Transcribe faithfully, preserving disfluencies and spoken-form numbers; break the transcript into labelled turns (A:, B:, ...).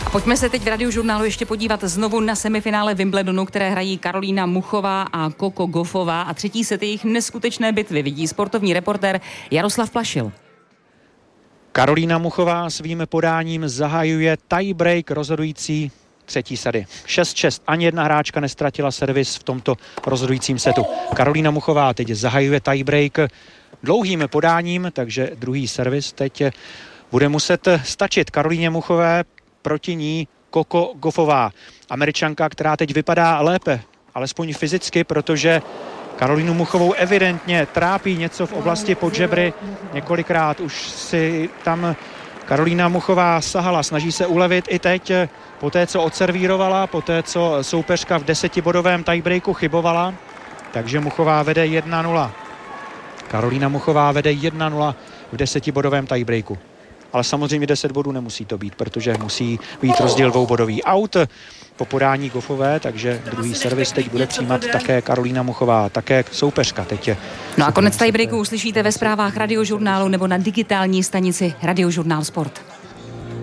A: A pojďme se teď v Radiožurnálu ještě podívat znovu na semifinále Wimbledonu, které hrají Karolína Muchová a Coco Gauffová a třetí set jejich neskutečné bitvy vidí sportovní reportér Jaroslav Plašil.
B: Karolína Muchová svým podáním zahajuje tiebreak rozhodující třetí sady. šest šest, ani jedna hráčka nestratila servis v tomto rozhodujícím setu. Karolína Muchová teď zahajuje tiebreak dlouhým podáním, takže druhý servis teď bude muset stačit Karolíně Muchové, proti ní Coco Gauffová. Američanka, která teď vypadá lépe, alespoň fyzicky, protože Karolínu Muchovou evidentně trápí něco v oblasti podžebry. Několikrát už si tam Karolína Muchová sahala, snaží se ulevit i teď, po té, co odservírovala, po té, co soupeřka v desetibodovém tiebreaku chybovala. Takže Muchová vede jedna nula. Karolína Muchová vede jedna nula v desetibodovém tiebreaku. Ale samozřejmě deset bodů nemusí to být, protože musí být rozdíl dvoubodový. Out po podání Gauffové, takže druhý servis teď bude přijímat také Karolína Muchová, také soupeřka teď.
A: No a konec tiebreaku uslyšíte ve zprávách Radiožurnálu nebo na digitální stanici Radiožurnál Sport.